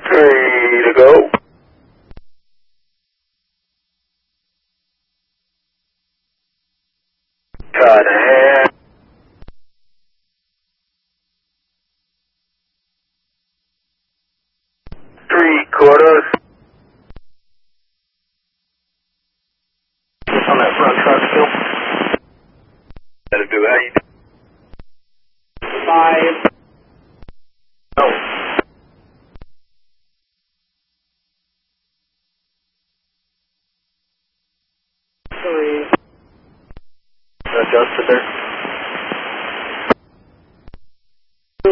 Ready to go. Cut ahead. 3/4. On that front truck still. That'll do 8. 5. No. 3. Adjusted there. 2.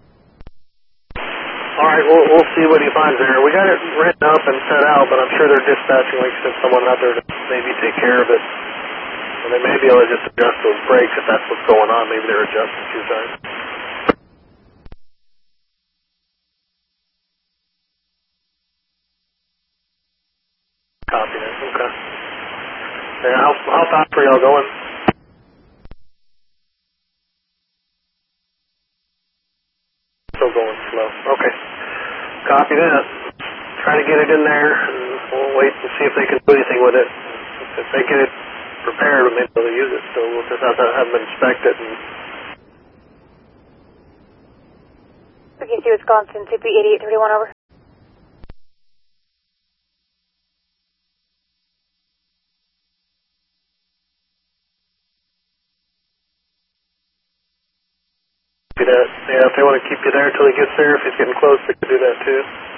Alright, we'll see what he finds there. We got it written up and set out, but I'm sure they're dispatching, like send someone out there to maybe take care of it. And they may be able to just adjust those brakes if that's what's going on. Maybe they're adjusting a few times. Copy that. Okay. Yeah, how fast are y'all going? Still going slow. Okay. Copy that. Try to get it in there, and we'll wait and see if they can do anything with it. If they get it prepared, we may be able to use it. So we'll just have to have them inspect it. And Frequency Wisconsin, CP 8831 over. do that. Yeah, if they want to keep you there until he gets there, if he's getting close, they can do that too.